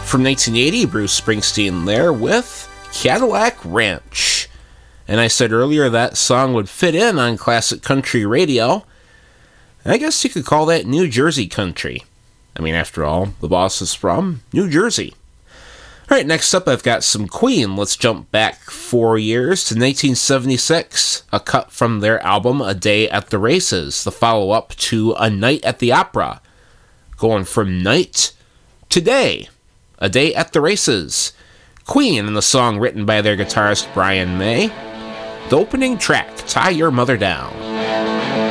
From 1980, Bruce Springsteen there with Cadillac Ranch. And I said earlier that song would fit in on classic country radio. I guess you could call that New Jersey country. I mean, after all, the boss is from New Jersey. All right, next up I've got some Queen. Let's jump back 4 years to 1976, a cut from their album A Day at the Races, the follow-up to A Night at the Opera. Going from night to day, A Day at the Races. Queen and the song written by their guitarist Brian May. The opening track, Tie Your Mother Down.